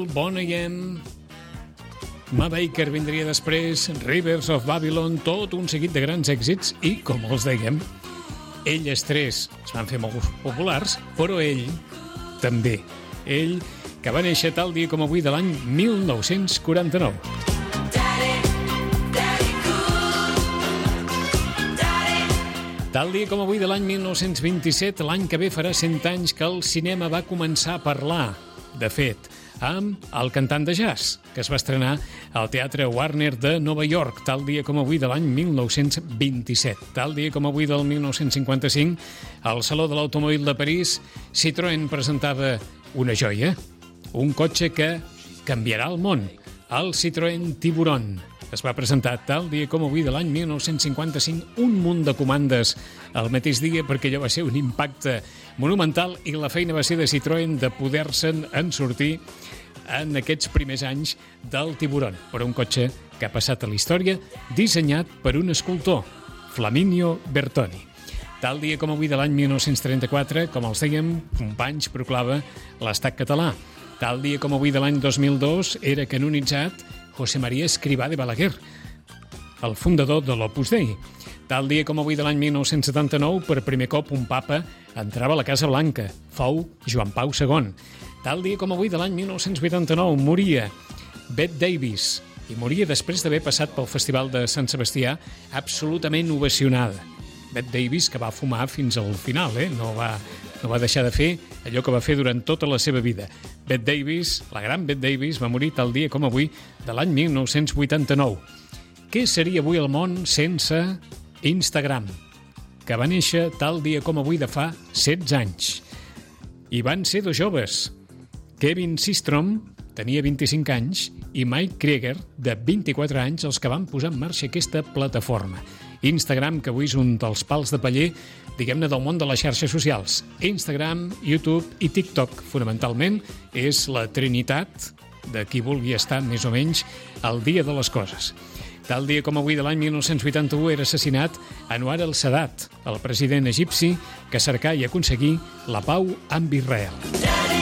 Beautiful, Bonnie M. Ma Baker vindria després, Rivers of Babylon, tot un seguit de grans èxits i, com els dèiem, elles tres es van fer molt populars, però ell també. Ell, que va néixer tal dia com avui de l'any 1949. Tal dia com avui de l'any 1927, l'any que ve farà 100 anys que el cinema va començar a parlar. De fet, amb El cantant de jazz, que es va estrenar al Teatre Warner de Nova York, tal dia com avui de l'any 1927. Tal dia com avui del 1955, al Saló de l'Automòbil de París, Citroën presentava una joia, un cotxe que canviarà el món, el Citroën Tiburon. Es va presentar tal dia com avui de l'any 1955 un munt de comandes al mateix dia perquè allò va ser un impacte monumental i la feina va ser de Citroën de poder-se'n en sortir en aquests primers anys del Tiburon, però un cotxe que ha passat a la història dissenyat per un escultor, Flaminio Bertoni. Tal dia com avui de l'any 1934, com els dèiem, Companys proclama l'estat català. Tal dia com avui de l'any 2002 era canonitzat José María Escrivá de Balaguer, el fundador de l'Opus Dei. Tal dia com avui de l'any 1979, per primer cop un papa entrava a la Casa Blanca. Fou Joan Pau II. Tal dia com avui de l'any 1989 moria Bette Davis i moria després d'haver passat pel Festival de Sant Sebastià absolutament ovacionada. Bette Davis, que va fumar fins al final, no va deixar de fer allò que va fer durant tota la seva vida. Bette Davis, la gran Bette Davis, va morir tal dia com avui de l'any 1989. Què seria avui el món sense Instagram, que va néixer tal dia com avui de fa 16 anys? I van ser dos joves, Kevin Systrom, tenia 25 anys, i Mike Krieger, de 24 anys, els que van posar en marxa aquesta plataforma. Instagram, que avui és un dels pals de paller, diguem-ne, del món de les xarxes socials. Instagram, YouTube i TikTok, fonamentalment, és la trinitat de qui vulgui estar més o menys al dia de les coses. Tal dia com avui de l'any 1981 era assassinat Anwar el-Sadat, el president egipci que cercà i aconseguí la pau amb Israel.